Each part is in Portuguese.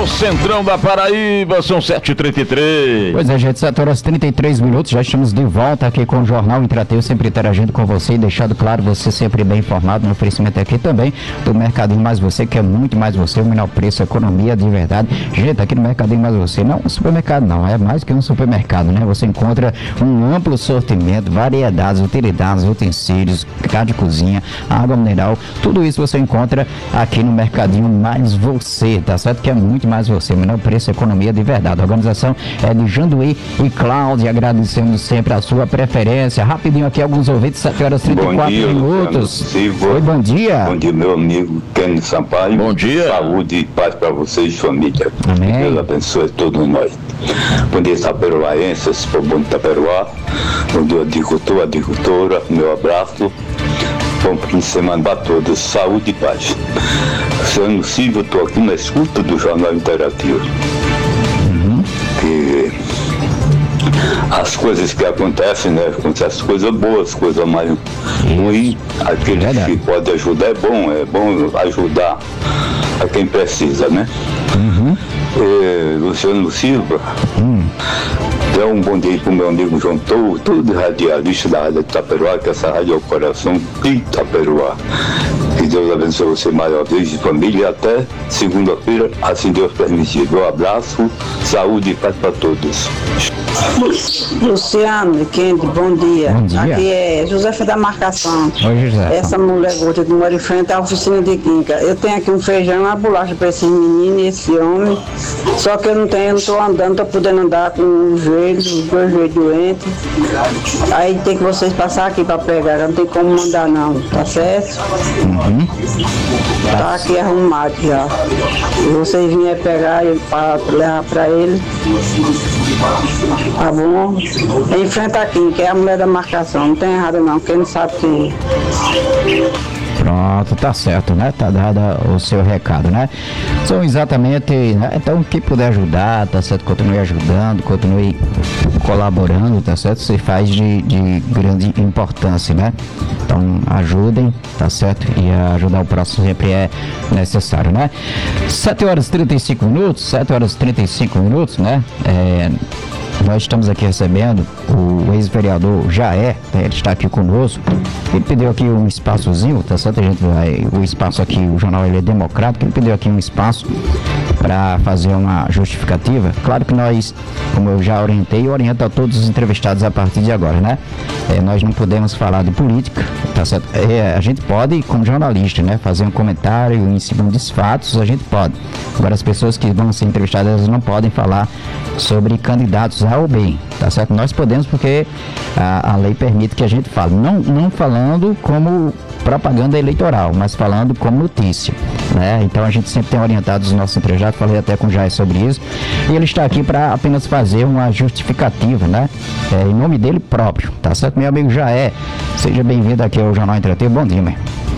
no centrão da Paraíba, são 7h33. Pois é, gente, 7h33, já estamos de volta aqui com o Jornal Interativa, sempre interagindo com você e deixando claro, você sempre bem informado no oferecimento aqui também do Mercadinho Mais Você, que é muito mais você, o menor preço, economia de verdade. Gente, aqui no Mercadinho Mais Você, não é um supermercado não, é mais que um supermercado, né? Você encontra um amplo sortimento, variedades, utilidades, utensílios, gás de cozinha, água mineral, tudo isso você encontra aqui no Mercadinho Mais Você, tá certo? Que é muito mais você, menor preço, economia de verdade. A organização é de Janduí e Cláudia, agradecendo sempre a sua preferência. Rapidinho aqui, alguns ouvintes, 7h34. Oi, bom dia. Bom dia, meu amigo Kenny Sampaio. Bom dia. Saúde e paz para vocês, família. Amém. Deus abençoe todos nós. Bom dia, Itaperuaenses, povo de Itaperuá. Bom dia, agricultor, agricultora. Meu abraço. Bom fim de semana para todos. Saúde e paz. Sendo Silvio, estou aqui na escuta do Jornal Interativo. Que as coisas que acontecem, né? Acontecem coisas boas, coisas mais ruins. Aquele que pode ajudar é bom ajudar a quem precisa, né? Luciano Silva, dá um bom dia para o meu amigo João Touro, todo radialista da Rádio Itaperuá, que essa rádio é o coração de Itaperuá. Que Deus abençoe você mais uma vez, de família, e até segunda-feira, assim Deus permitir. Um abraço, saúde e paz para todos. Luciano, Kendi, bom dia. Bom dia. Aqui é Josefa da Marcação. Oi, José. Essa mulher gorda que mora em frente à oficina de química. Eu tenho aqui um feijão e uma bolacha para esse menino e esse homem. Só que eu não estou andando, não estou podendo andar com os dois joelhos doentes. Aí tem que vocês passar aqui para pegar, não tem como mandar não, tá certo? Tá aqui arrumado já. Se vocês vierem pegar para levar para ele, tá bom? Em frente aqui, que é a mulher da marcação, não tem errado não, quem não sabe quem é. Pronto, tá certo, né? Tá dado o seu recado, né? São exatamente, né? Então, quem puder ajudar, tá certo? Continue ajudando, continue colaborando, tá certo? Você faz de grande importância, né? Então, ajudem, tá certo? E ajudar o próximo sempre é necessário, né? 7h35, 7h35, né? Nós estamos aqui recebendo o ex-vereador Jair, né? Ele está aqui conosco. Ele pediu aqui um espaçozinho, tá certo? O espaço aqui, o jornal ele é democrático, ele pediu aqui um espaço para fazer uma justificativa. Claro que nós, como eu já orientei, oriento a todos os entrevistados a partir de agora, né? Nós não podemos falar de política, tá certo? A gente pode, como jornalista, né? Fazer um comentário em cima dos fatos, a gente pode. Agora, as pessoas que vão ser entrevistadas, elas não podem falar sobre candidatos A ou B, tá certo? Nós podemos porque a lei permite que a gente fale, não falando como propaganda eleitoral, mas falando como notícia, né? Então a gente sempre tem orientado os nossos entrevistados, falei até com o Jair sobre isso, e ele está aqui para apenas fazer uma justificativa, né? Em nome dele próprio, tá certo? Meu amigo Jair, seja bem-vindo aqui ao Jornal Interativo, bom dia, meu.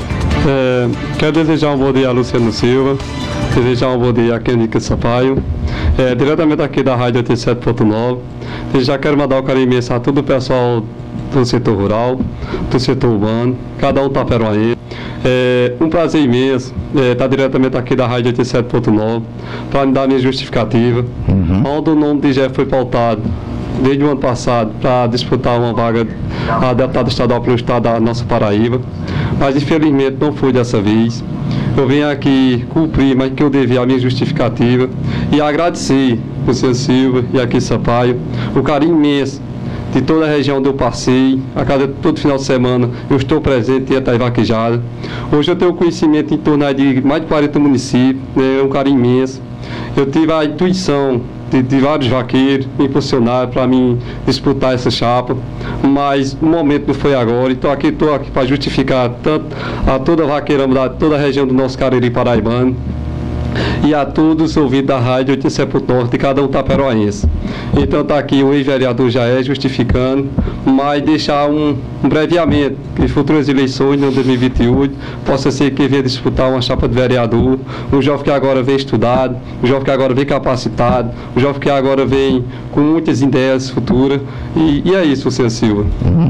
Quero desejar um bom dia a Luciano Silva, desejar um bom dia a Kendi Sampaio, diretamente aqui da Rádio 87.9. Já quero mandar um carinho imenso a todo o pessoal do setor rural, do setor urbano, cada um taperoaense. Um prazer imenso estar diretamente aqui da Rádio 87.9 para me dar minha justificativa, onde o nome de Jeff foi pautado desde o ano passado para disputar uma vaga a deputado estadual pelo estado da nossa Paraíba, mas infelizmente não foi dessa vez. Eu venho aqui cumprir, mas que eu devia a minha justificativa e agradecer ao senhor Silva e aqui Sampaio o carinho imenso de toda a região onde eu passei. Todo final de semana eu estou presente em Itaí Vaquejada. Hoje eu tenho conhecimento em torno de mais de 40 municípios, né, um carinho imenso. Eu tive a intuição de vários vaqueiros me impulsionaram para mim disputar essa chapa, mas o momento não foi agora. Estou aqui para justificar tanto a toda a vaqueirama, toda a região do nosso Cariri paraibano e a todos os ouvintes da Rádio 87.9 de cada um taperoaense. Então está aqui o ex-vereador Jair justificando, mas deixar um breveamento que futuras eleições, no 2028, possa ser que venha disputar uma chapa de vereador, um jovem que agora vem estudado, um jovem que agora vem capacitado, um jovem que agora vem com muitas ideias futuras, e é isso, senhor Silva.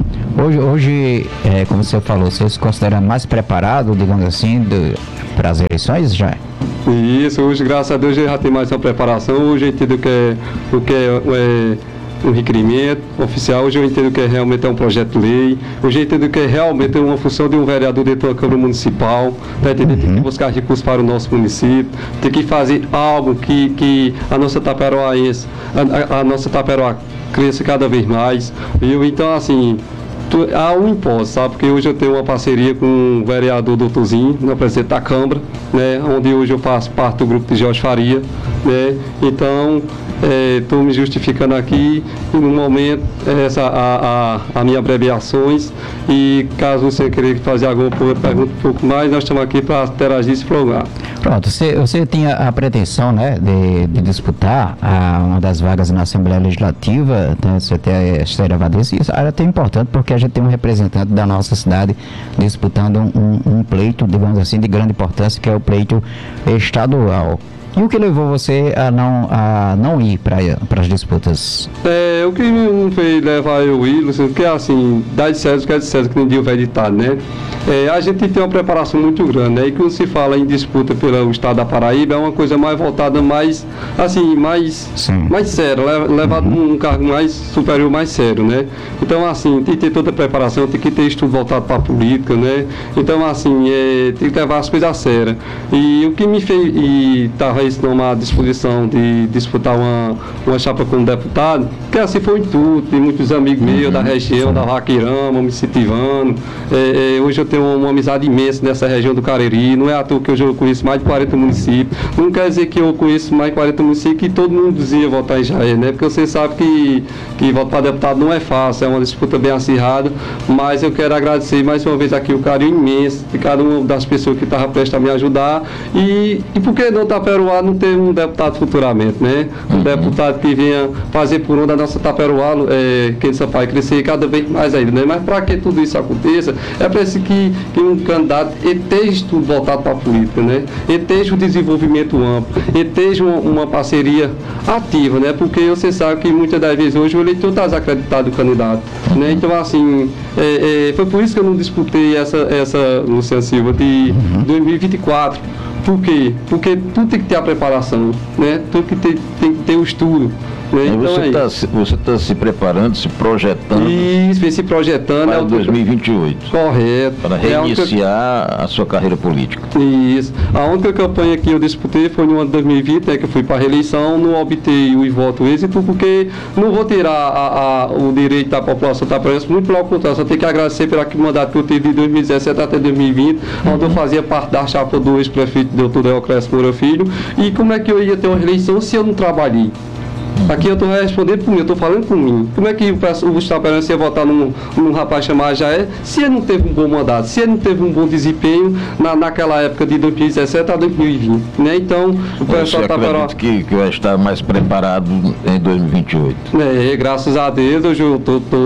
Hoje, como você falou, você se considera mais preparado, digamos assim, para as eleições, já? Isso, hoje, graças a Deus, já tem mais uma preparação. Hoje eu entendo o que é um requerimento oficial. Hoje eu entendo que realmente é um projeto de lei. Hoje eu entendo que realmente é uma função de um vereador dentro da Câmara Municipal. Tá entendendo? Tem que buscar recursos para o nosso município. Tem que fazer algo que a nossa Taperoaense, a nossa Taperoá cresça cada vez mais. Viu? Então, assim, há um impósito, sabe? Porque hoje eu tenho uma parceria com o vereador Doutorzinho, né, presidente da Câmara, né, onde hoje eu faço parte do grupo de Jorge Faria, né? Então, estou me justificando aqui e no momento a minha abreviações, e caso você queira fazer alguma pergunta um pouco mais, nós estamos aqui para interagir e se prolongar. Pronto, você tinha a pretensão, né, de disputar uma das vagas na Assembleia Legislativa, né, você tem a Esther Vadez, isso é até importante porque a gente tem um representante da nossa cidade disputando um pleito, digamos assim, de grande importância, que é o pleito estadual. E o que levou você a não ir para as disputas? O que me fez levar eu ir, Luciano, porque assim, dá de César, que é de César, que nem dia vai ditado, né? A gente tem uma preparação muito grande, né? E quando se fala em disputa pelo estado da Paraíba, é uma coisa mais voltada, mais séria, levado um cargo mais superior, mais sério, né? Então, assim, tem que ter toda a preparação, tem que ter estudo voltado para a política, né? Então, assim, tem que levar as coisas a sério. E o que me fez, e estava numa disposição de disputar uma chapa como deputado, que assim foi em tudo, tem muitos amigos meus da região, da Vaqueirama, me incentivando. Hoje eu tenho uma amizade imensa nessa região do Cariri, não é à toa que hoje eu conheço mais de 40 municípios, não quer dizer que eu conheço mais de 40 municípios que todo mundo dizia votar em Jair, né? Porque você sabe que votar para deputado não é fácil, é uma disputa bem acirrada, mas eu quero agradecer mais uma vez aqui o carinho imenso de cada uma das pessoas que estava prestes a me ajudar, e por que não Taperoá não ter um deputado futuramente, né? Um deputado que venha fazer por onde a nossa Taperoá, que Sampaio crescer cada vez mais ainda, né? Mas para que tudo isso aconteça, é preciso que um candidato esteja tudo voltado para a política, né? Esteja o desenvolvimento amplo, esteja uma parceria ativa, né? Porque você sabe que muitas das vezes hoje o eleitor está desacreditado do candidato, né? Então, assim, foi por isso que eu não disputei essa Luciano Silva, de 2024. Por quê? Porque tudo tem que ter a preparação, né? Tudo tem que ter o estudo. Né? Então, você está se preparando, se projetando. Isso, se projetando. Para 2028. Correto. Para reiniciar a sua carreira política. Isso. A única campanha que eu disputei foi no ano de 2020, né, que eu fui para a reeleição, não obtei o voto êxito, porque não vou tirar o direito da população taperoense, muito pelo contrário, só tenho que agradecer pelo mandato que eu tive de 2017 até 2020, onde eu fazia parte da chapa do ex-prefeito Dr. Deoclésio Moura Filho. E como é que eu ia ter uma reeleição se eu não trabalhei? Aqui eu estou respondendo por mim, eu estou falando por mim. Como é que o taperoense ia votar num rapaz chamado Jair se ele não teve um bom mandato, se ele não teve um bom desempenho naquela época de 2017 a 2020, né? Então, o pessoal taperoense que vai estar mais preparado em 2028. Graças a Deus, hoje eu estou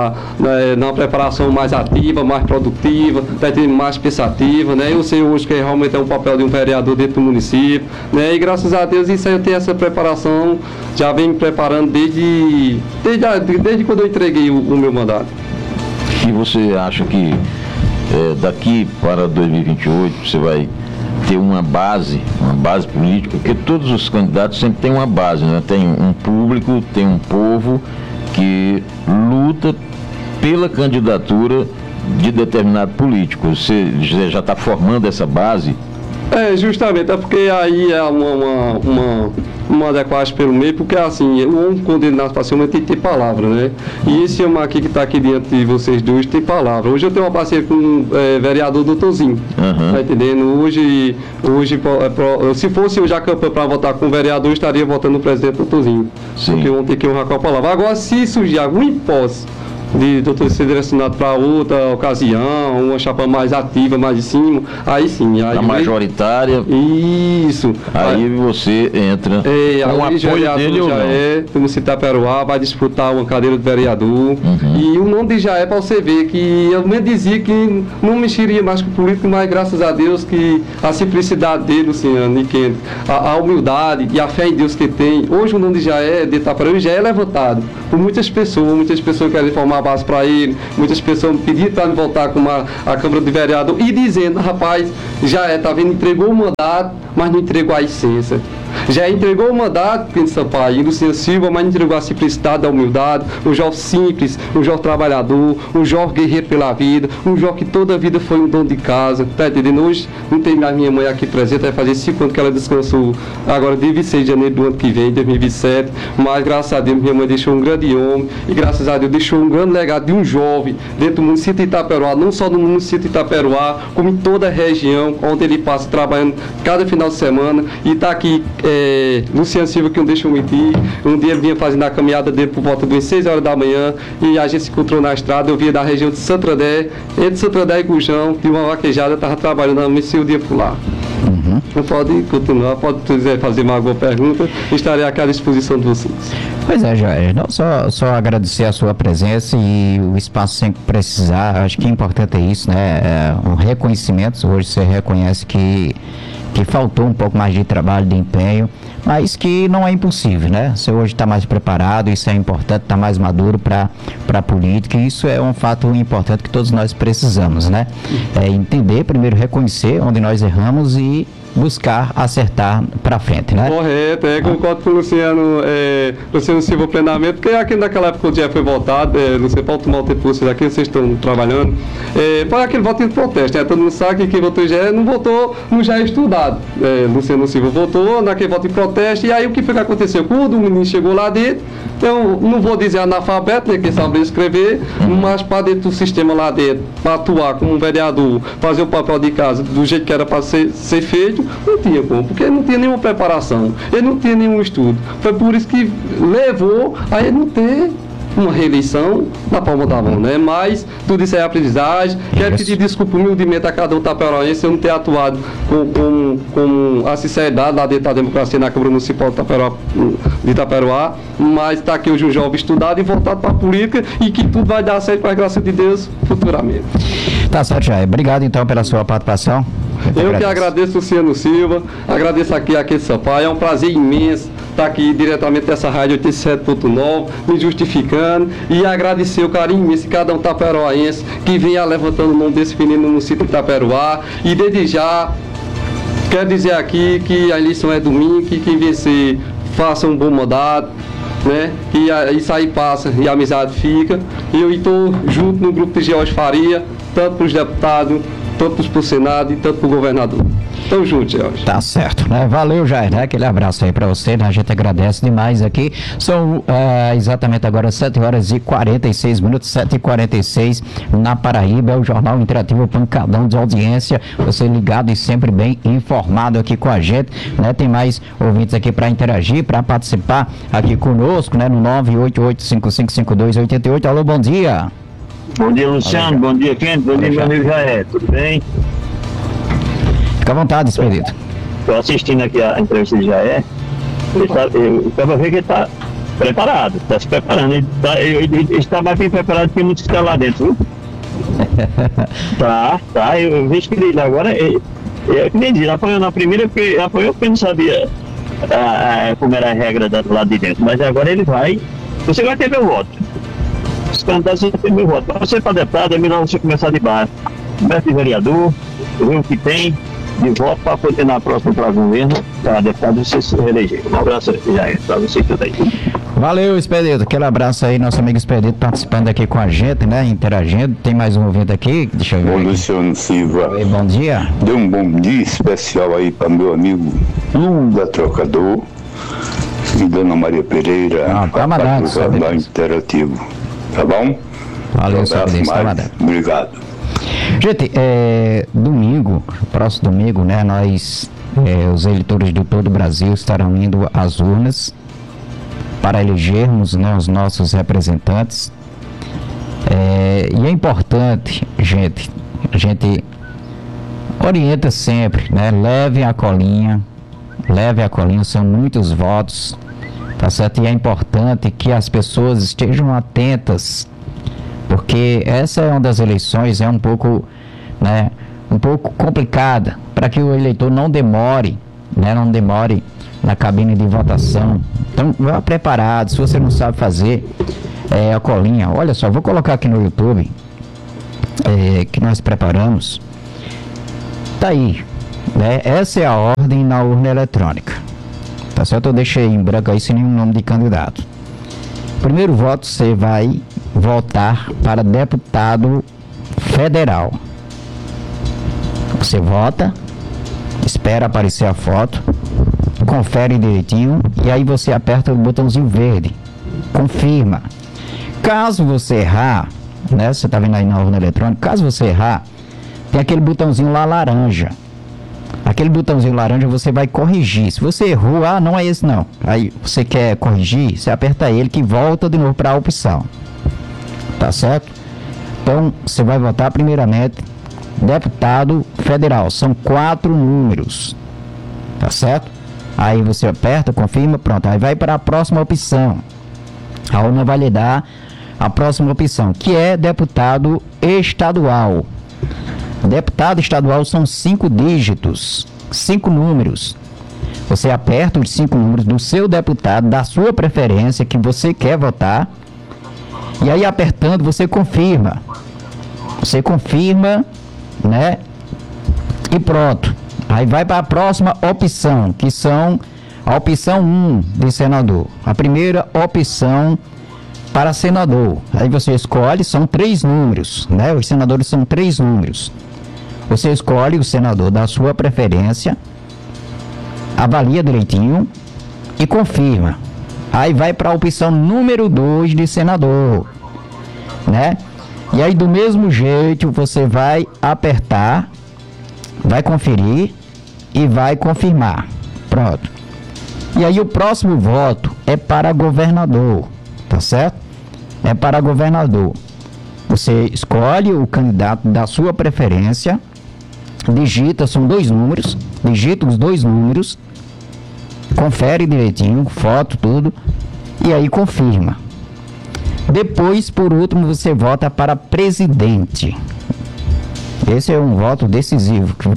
na preparação mais ativa, mais produtiva, mais pensativa, né? Eu sei hoje que realmente é um papel de um vereador dentro do município, né? E graças a Deus isso aí eu tenho essa preparação, já vem me preparando desde quando eu entreguei o meu mandato. E você acha que daqui para 2028 você vai ter uma base política? Porque todos os candidatos sempre têm uma base, né? Tem um público, tem um povo que luta pela candidatura de determinado político. Você já está formando essa base? Justamente, é porque aí é uma adequagem pelo meio, porque assim, o homem quando ele nasce para ser homem tem que ter palavra, né? E esse homem aqui que está aqui diante de vocês dois tem palavra. Hoje eu tenho uma parceria com o vereador Doutorzinho, tá entendendo? Hoje se fosse hoje a campanha para votar com o vereador, eu estaria votando no presidente Doutorzinho. Sim. Porque vão ter que honrar com a palavra. Agora, se surgir alguma hipótese de doutor ser direcionado para outra ocasião, uma chapa mais ativa, mais de cima, aí sim. Aí a majoritária. Isso. Aí você entra com o apoio dele ou não? Como se Taperoá vai disputar uma cadeira de vereador. E o nome de Jair, para você ver, que eu mesmo dizia que não mexeria mais com o político, mas graças a Deus que a simplicidade dele, Luciano, e que a humildade e a fé em Deus que tem, hoje o nome de Jair de Taperoá já é levantado por muitas pessoas querem formar a base para ele. Muitas pessoas me pediram para voltar com a Câmara de Vereador e dizendo, rapaz, tá vendo, entregou o mandato, mas não entregou a essência. Já entregou o mandato, Pedro Sampaio, Luciano Silva, mas não entregou a simplicidade da humildade, um jovem simples, um jovem trabalhador, um jovem guerreiro pela vida, um jovem que toda a vida foi um dono de casa, tá entendendo? Hoje não tem mais minha mãe aqui presente, vai fazer 5 anos que ela descansou, agora dia 26 de janeiro do ano que vem, 2027, mas graças a Deus minha mãe deixou um grande homem e graças a Deus deixou um grande legado de um jovem dentro do município de Itaperuá, não só no município de Itaperuá, como em toda a região onde ele passa trabalhando cada final de semana e está aqui Luciano Silva, que não deixa eu mentir, um dia ele vinha fazendo a caminhada dele por volta das 6 horas da manhã e a gente se encontrou na estrada, eu vinha da região de Santo André, entre Santo André e Gujão, de uma vaquejada, estava trabalhando, amanheci o dia por lá. Pode continuar, pode quiser fazer mais alguma pergunta, estarei aqui à disposição de vocês. Pois é, Jair, não só agradecer a sua presença e o espaço sempre que precisar, acho que é importante isso, né, um reconhecimento, hoje você reconhece que faltou um pouco mais de trabalho, de empenho, mas que não é impossível, né? Você hoje está mais preparado, isso é importante, está mais maduro para a política, e isso é um fato importante que todos nós precisamos, né? Entender, primeiro reconhecer onde nós erramos e buscar acertar para frente, né? Correto, concordo com o Luciano Silva plenamente, porque aqui naquela época o dia foi votado, Luciano, para tomar o tempo vocês aqui, vocês estão trabalhando, foi aquele voto de protesto, né? Todo mundo sabe que quem votou já não votou, não já é estudado, Luciano Silva votou naquele voto de protesto, e aí o que foi que aconteceu? Quando o menino chegou lá dentro, então, não vou dizer analfabeto, né, quem sabe escrever, mas para dentro do sistema lá dentro, para atuar como um vereador, fazer o papel de casa do jeito que era para ser feito, não tinha como, porque ele não tinha nenhuma preparação, ele não tinha nenhum estudo. Foi por isso que levou a ele não ter uma reeleição na palma da mão, né? Mas tudo isso é aprendizagem. Quero pedir desculpa humildemente a cada um taperoense eu não ter atuado com a sinceridade lá dentro da democracia na Câmara Municipal de Itaperuá, mas está aqui hoje um jovem estudado e voltado para a política e que tudo vai dar certo com a graça de Deus futuramente. Tá certo, Jair. Obrigado então pela sua participação. Eu que agradeço, Luciano Silva, agradeço aqui a Keide Sampaio, é um prazer imenso estar aqui diretamente dessa rádio 87.9, me justificando e agradecer o carinho imenso de cada um taperoaense que venha levantando o nome desse menino no município de Itaperuá e desde já quero dizer aqui que a eleição é domingo, que quem vencer faça um bom mandato, né? Que isso aí passa e a amizade fica. E eu estou junto no grupo de George Faria, tanto para os deputados, tanto para o Senado e tanto para o governador. Tamo junto, George. Tá certo, né? Valeu, Jair, né? Aquele abraço aí para você, né? A gente agradece demais aqui. São exatamente agora 7 horas e 46 minutos, 7h46 na Paraíba, é o Jornal Interativo Pancadão de Audiência. Você ligado e sempre bem informado aqui com a gente, né? Tem mais ouvintes aqui para interagir, para participar aqui conosco, né? No 988-5552-88. Alô, bom dia. Bom dia, Luciano. Bom dia, Quente. Bom dia, meu amigo Jair. Tudo bem? Fica à vontade, Expedito. Estou assistindo aqui a entrevista de Jair. Eu estava vendo que ele está preparado, está se preparando. Ele está mais bem preparado que muitos que estão lá dentro, viu? Tá. Eu vejo que ele agora, eu nem disse, apoiou na primeira, porque apoiou porque não sabia como era a regra do lado de dentro. Mas agora ele vai. Você vai ter meu voto. Os candidatos vão ter meu voto. Para você para deputado, é melhor você começar de baixo. Começa de vereador, ver o que tem de voto para poder na próxima para governo, para deputado você se reeleger. Um abraço para você tudo aí. Valeu, Expedito. Aquele abraço aí, nosso amigo Expedito participando aqui com a gente, né? Interagindo. Tem mais um ouvinte aqui, deixa eu ver. Bom, aqui. Luciano Silva. Oi, bom dia. Dê um bom dia especial aí para meu amigo Lula Trocador e Dona Maria Pereira, tá mandado, Jornal Interativo. Tá bom? Valeu, Expedito. Tá mandado. Obrigado. Gente, domingo, próximo domingo, né, nós, os eleitores de todo o Brasil estarão indo às urnas para elegermos, né, os nossos representantes. E é importante, gente, a gente orienta sempre, né, leve a colinha, são muitos votos, tá certo? E é importante que as pessoas estejam atentas, porque essa é uma das eleições, um pouco complicada, para que o eleitor não demore na cabine de votação. Então, vá preparado. Se você não sabe fazer, a colinha. Olha só, vou colocar aqui no YouTube que nós preparamos. Tá aí, né? Essa é a ordem na urna eletrônica. Tá certo? Eu deixei em branco aí sem nenhum nome de candidato. Primeiro voto, você vai votar para deputado federal. Você vota, espera aparecer a foto, confere direitinho e aí você aperta o botãozinho verde, confirma. Caso você errar, né, você tá vendo aí na urna eletrônica, caso você errar, tem aquele botãozinho lá laranja. Aquele botãozinho laranja você vai corrigir. Se você errou, não é esse não. Aí você quer corrigir, você aperta ele que volta de novo para a opção. Tá certo? Então, você vai votar primeiramente deputado federal. São 4 números. Tá certo? Aí você aperta, confirma, pronto. Aí vai para a próxima opção. A urna vai lhe dar a próxima opção, que é deputado estadual. Deputado estadual são 5 dígitos, 5 números. Você aperta os 5 números do seu deputado, da sua preferência, que você quer votar. E aí apertando, você confirma. Você confirma, né? E pronto. Aí vai para a próxima opção, que são a opção 1 de senador. A primeira opção para senador. Aí você escolhe, são 3 números, né? Os senadores são 3 números. Você escolhe o senador da sua preferência, avalia direitinho e confirma. Aí vai para a opção número 2 de senador, né? E aí do mesmo jeito você vai apertar, vai conferir e vai confirmar. Pronto. E aí o próximo voto é para governador, tá certo? É para governador. Você escolhe o candidato da sua preferência, digita, são 2 números, digita os 2 números, confere direitinho, foto, tudo, e aí confirma. Depois, por último, você vota para presidente. Esse é um voto decisivo, que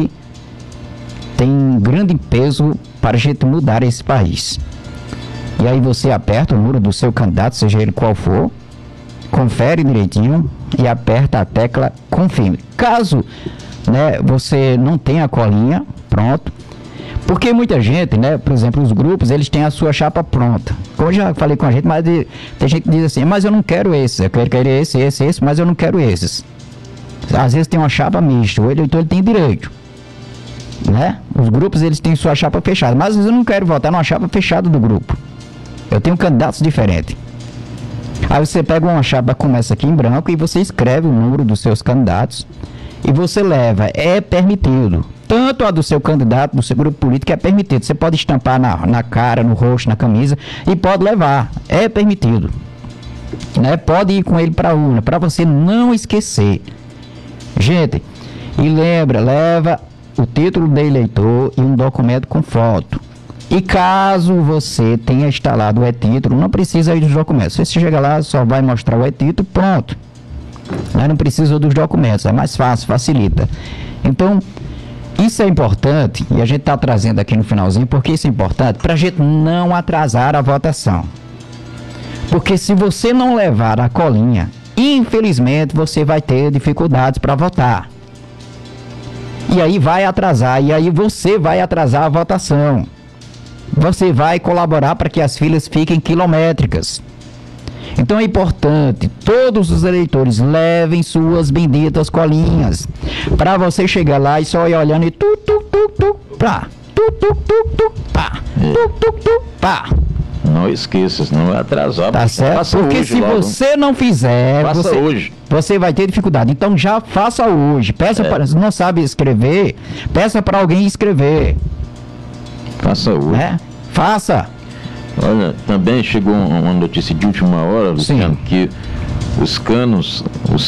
tem grande peso para a gente mudar esse país. E aí você aperta o número do seu candidato, seja ele qual for, confere direitinho e aperta a tecla confirme. Caso, né, você não tenha a colinha, pronto. Porque muita gente, né, por exemplo, os grupos, eles têm a sua chapa pronta. Como eu já falei com a gente, mas tem gente que diz assim, mas eu não quero esse, eu quero esse, mas eu não quero esses. Às vezes tem uma chapa mista, então ele tem direito, né? Os grupos, eles têm sua chapa fechada, mas às vezes eu não quero votar numa chapa fechada do grupo. Eu tenho candidatos diferentes. Aí você pega uma chapa, começa aqui em branco e você escreve o número dos seus candidatos e você leva, é permitido. Tanto a do seu candidato, do seu grupo político, é permitido. Você pode estampar na cara, no rosto, na camisa e pode levar, é permitido, né? Pode ir com ele para a urna, para você não esquecer. Gente, e leva o título de eleitor e um documento com foto. E caso você tenha instalado o e-título, não precisa ir dos documentos. Você chega lá, só vai mostrar o e-título, pronto. Aí não precisa dos documentos, é mais fácil, facilita. Então, isso é importante, e a gente está trazendo aqui no finalzinho, porque isso é importante para a gente não atrasar a votação. Porque se você não levar a colinha, infelizmente você vai ter dificuldades para votar. E aí vai atrasar, e aí você vai atrasar a votação. Você vai colaborar para que as filas fiquem quilométricas. Então é importante, todos os eleitores levem suas benditas colinhas, para você chegar lá e só ir olhando e pá, pá. Não esqueça, senão vai atrasar. Tá certo? Faça porque hoje se logo. você não fizer, Hoje. Você vai ter dificuldade. Então já faça hoje. Peça para, se não sabe escrever, peça para alguém escrever. Faça hoje. Né? Faça. Olha, também chegou uma notícia de última hora, Luciano, que os canos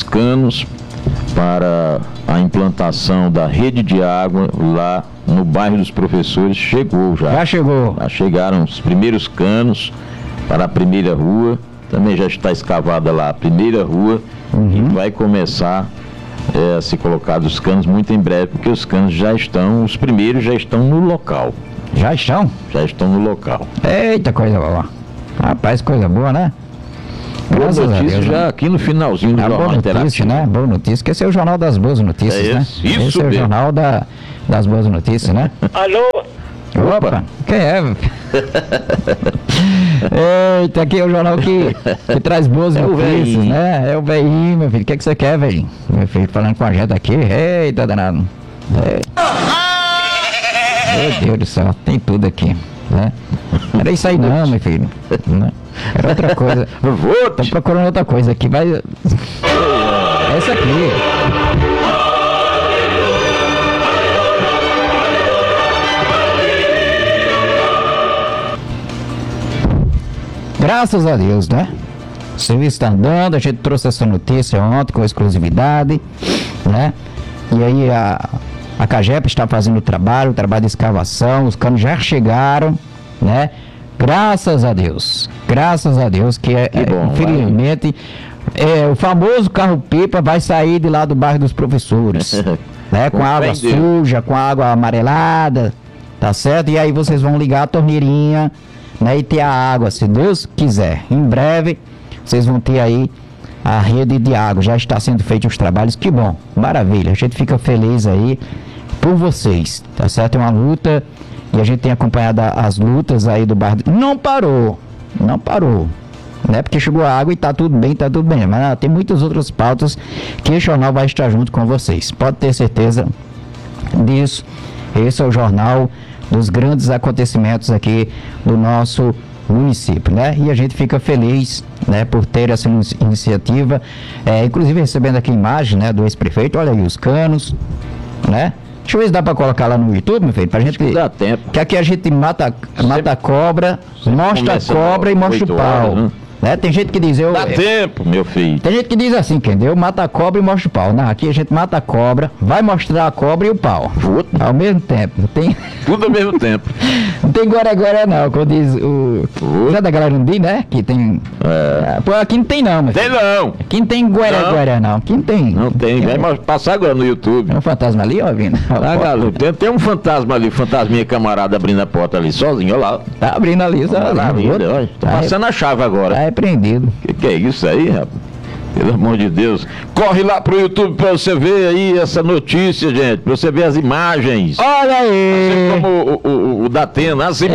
para a implantação da rede de água lá no bairro dos Professores chegou já. Já chegou. Já chegaram os primeiros canos para a primeira rua, também já está escavada lá a primeira rua e vai começar a ser colocados os canos muito em breve, porque os canos os primeiros já estão no local. Já estão? Já estão no local. Eita, coisa boa. Rapaz, coisa boa, né? Graças a notícia Deus, já né? aqui no finalzinho do É uma Jornal boa notícia, Interativo. né? Boa notícia, que esse é o Jornal das Boas Notícias, É né? esse, isso Esse é o mesmo. Jornal das Boas Notícias, né? Alô? Opa, quem é? Meu filho? Eita, aqui é o jornal que traz boas É o notícias, velhinho. né? É o velhinho, meu filho. O que você quer, velhinho? Meu filho falando com a gente aqui. Eita, danado. Meu Deus do céu, tem tudo aqui, né? Era isso aí não, meu filho. Né? Era outra coisa. Tô Vote! procurando outra coisa aqui, vai. Essa aqui. Graças a Deus, né? O serviço está andando, a gente trouxe essa notícia ontem com exclusividade, né? E aí a CAGEP está fazendo o trabalho de escavação, os canos já chegaram, né? Graças a Deus que bom, infelizmente o famoso carro-pipa vai sair de lá do bairro dos Professores, né? Com Com água fé em Deus. suja, com água amarelada, tá certo? E aí vocês vão ligar a torneirinha, né, e ter a água, se Deus quiser. Em breve, vocês vão ter aí a rede de água. Já está sendo feito os trabalhos. Que bom, maravilha. A gente fica feliz aí por vocês, tá certo? É uma luta e a gente tem acompanhado as lutas aí do bairro. Não parou, né? Porque chegou a água e tá tudo bem, mas tem muitas outras pautas que o jornal vai estar junto com vocês. Pode ter certeza disso. Esse é o jornal dos grandes acontecimentos aqui do nosso município, né? E a gente fica feliz, né, por ter essa iniciativa, inclusive recebendo aqui imagem, né, do ex-prefeito. Olha aí os canos, né? Deixa eu ver se dá pra colocar lá no YouTube, meu filho, pra gente... Dá tempo. Que aqui a gente mata a cobra, mostra a começa cobra e mostra o 8 pau. horas, né? Né? Tem gente que diz, Dá tempo, meu filho. tem gente que diz assim, entendeu? Mata a cobra e mostra o pau. Não, aqui a gente mata a cobra, vai mostrar a cobra e o pau. Puta. Ao mesmo tempo. Tudo ao mesmo tempo. Não tem guará não, como diz o... Zé da galera não diz, né? Que tem... Pô, aqui não tem não, meu Tem filho. não. Aqui não tem guará não. Aqui não tem. Não tem. Vai passar agora no YouTube. Tem um fantasma ali, ó, vindo. Ah, galera, tem um fantasma ali, fantasminha camarada abrindo a porta ali, sozinho, olha lá. Tá abrindo ali, sabe? Maravilha, olha. Tô passando a chave agora. Tá repreendido. Que é isso aí, rapaz? Pelo amor de Deus. Corre lá pro YouTube pra você ver aí essa notícia, gente. Pra você ver as imagens. Olha aí! Assim como o Datena, as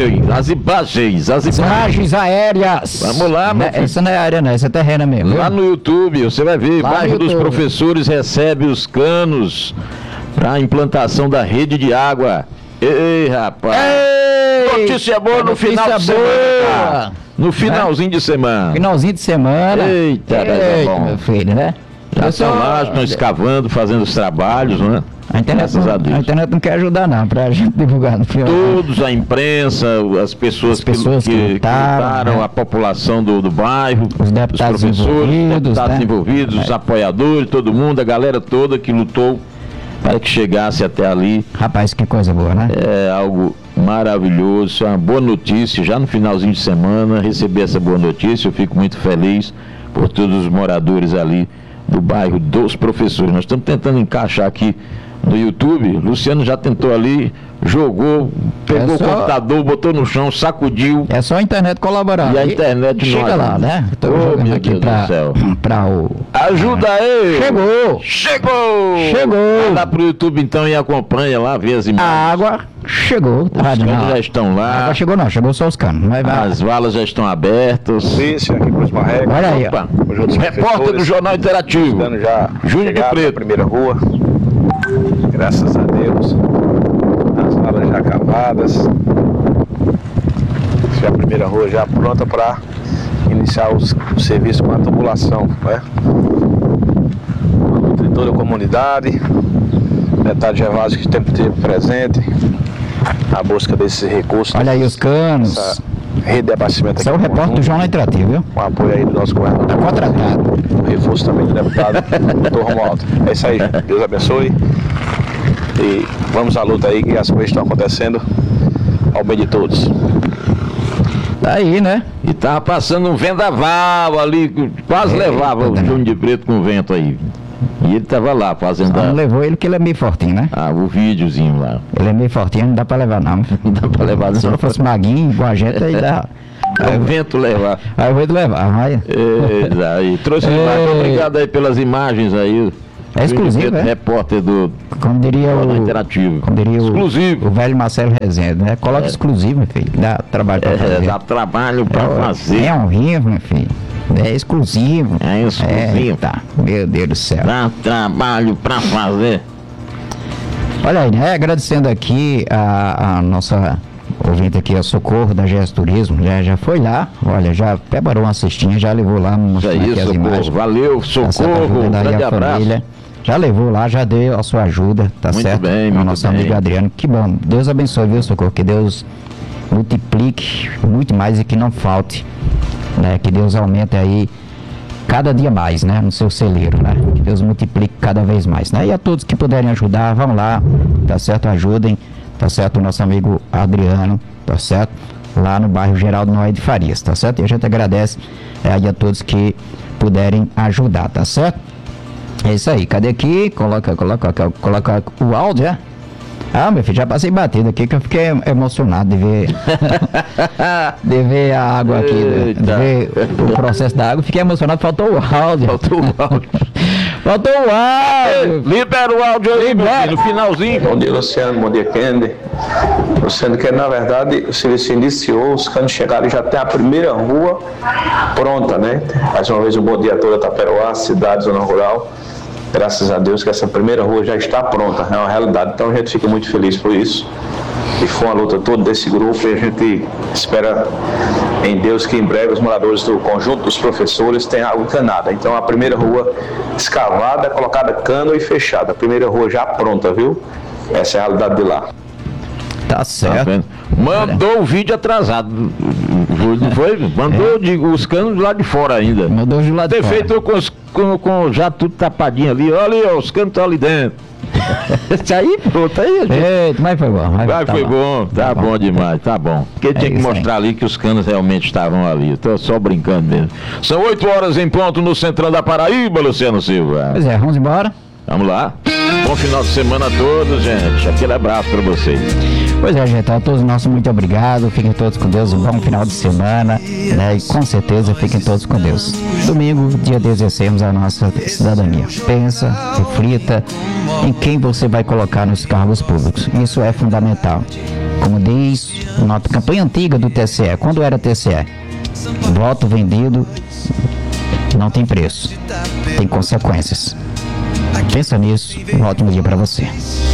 imagens. Imagens aéreas. Vamos lá, meu filho. Essa não é aérea, não. Essa é terrena mesmo. Lá no YouTube, você vai ver, Lá no bairro dos YouTube. Professores recebe os canos para a implantação da rede de água. Ei, rapaz. Ei! Notícia boa no Notícia final de boa. semana. No finalzinho de semana. Finalzinho de semana. Eita, mas é bom. meu filho, né? Já Pessoal, estão lá, estão escavando, fazendo os trabalhos, né? A internet, Graças a a Deus. internet não quer ajudar, não, pra gente divulgar no final. Todos, a imprensa, as pessoas, As pessoas que lutaram, né? a população do bairro, Os deputados envolvidos, deputados né? envolvidos, os apoiadores, todo mundo, a galera toda que lutou para que chegasse até ali. Rapaz, que coisa boa, né? É algo maravilhoso, é uma boa notícia. Já no finalzinho de semana, receber essa boa notícia, eu fico muito feliz por todos os moradores ali do bairro dos Professores. Nós estamos tentando encaixar aqui no YouTube. Luciano já tentou ali, jogou, pegou É só- o computador, botou no chão, sacudiu. É só a internet colaborar. E a internet chega não lá, ajuda. né? Tô Oh, jogando meu aqui Deus do céu. pra o... Ajuda aí! Chegou! Chegou! Chegou! Vai lá pro YouTube então e acompanha lá, vê as imagens. A água chegou. Os canos já estão A lá, água chegou não, chegou só os canos. Vai, vai. as valas já estão abertas. Polícia aqui Cruz Marreco. Olha aí, ó. Opa, Os outros repórter professores do Jornal Interativo. Dando já Júnior de chegada Preto. na primeira rua. Graças a Deus. As valas já cavadas. Já a primeira rua já pronta para iniciar o serviço com a tubulação, né? Uma luta de toda a comunidade. Metade de Gervásio que sempre esteve presente na busca desses recursos. Olha aí os canos. Essa rede de abastecimento Esse é o aqui. repórter do Jornal Interativo, viu? Com apoio aí do nosso governador. Tá contratado. O reforço também do deputado Dr. Romualdo. É isso aí, gente. Deus abençoe. E vamos à luta aí, que as coisas estão acontecendo ao bem de todos. Tá aí, né? E tava passando um vendaval ali, quase Eita, levava o danado. Júnior de Preto com o vento aí. E ele tava lá fazendo Não levou ele porque ele é meio fortinho, né? o videozinho lá. Ele é meio fortinho, não dá pra levar não. Não dá pra levar Se não. ele fosse maguinho, igual a gente, aí dá. Aí o vento levar. Aí eu vou levar, vai. Aí, trouxe imagens. Obrigado aí pelas imagens aí. É exclusivo, é? Repórter do Como diria Jornal o... Interativo. Como diria Exclusivo. o velho Marcelo Rezende, né? Coloca exclusivo, meu filho. Dá trabalho pra fazer. Dá trabalho pra fazer. É um rio, meu filho. É exclusivo. É exclusivo. Tá. Meu Deus do céu. Dá trabalho pra fazer. Olha aí, né? Agradecendo aqui a nossa ouvinte aqui, a Socorro da GS Turismo, já foi lá, olha, já preparou uma cestinha, já levou lá, mostrando aqui as imagens. Valeu, Socorro, grande abraço. Já levou lá, já deu a sua ajuda, tá muito certo? Bem, o nosso amigo Adriano, que bom. Deus abençoe, viu, Socorro? Que Deus multiplique muito mais e que não falte, né? Que Deus aumente aí cada dia mais, né? No seu celeiro, né? Que Deus multiplique cada vez mais, né? E a todos que puderem ajudar, vão lá, tá certo? Ajudem, tá certo? O nosso amigo Adriano, tá certo? Lá no bairro Geraldo Noé de Farias, tá certo? E a gente agradece aí a todos que puderem ajudar, tá certo? É isso aí, cadê aqui? Coloca o áudio, é? Ah, meu filho, já passei batido aqui que eu fiquei emocionado de ver de ver a água aqui, de ver o processo da água. Fiquei emocionado, faltou o áudio. Faltou o áudio. Libera o áudio aí, meu filho, no finalzinho. Bom dia, Luciano, bom dia, Kennedy. Luciano, que na verdade o serviço iniciou, os canos chegaram e já tem a primeira rua pronta, né? Mais uma vez um bom dia a toda Taperoá, cidade, zona rural. Graças a Deus que essa primeira rua já está pronta, é uma realidade, então a gente fica muito feliz por isso. E foi uma luta toda desse grupo e a gente espera em Deus que em breve os moradores do conjunto dos professores tenham água encanada. Então a primeira rua escavada, colocada cano e fechada, a primeira rua já pronta, viu? Essa é a realidade de lá. Tá certo. Mandou o vídeo atrasado. Não foi? Mandou os canos lá de fora ainda. Mandou de lá de fora. Feito com já tudo tapadinho ali. Olha ali, ó, os canos estão ali dentro. Isso aí, pronto, aí. Eita, mas foi bom. Foi bom, tá bom demais, tá bom. Porque tinha que mostrar ali que os canos realmente estavam ali. Eu tô só brincando mesmo. São 8 horas em ponto no Centrão da Paraíba, Luciano Silva. Pois é, vamos embora. Vamos lá. Bom final de semana a todos, gente. Aquele abraço pra vocês. Pois é, gente, a todos nós, muito obrigado. Fiquem todos com Deus, um bom final de semana, né? E com certeza fiquem todos com Deus. Domingo, dia de exercermos a nossa cidadania. Pensa, reflita em quem você vai colocar nos cargos públicos. Isso é fundamental. Como diz na campanha antiga do TSE, quando era TSE, voto vendido não tem preço, tem consequências. Pensa nisso, um ótimo dia para você.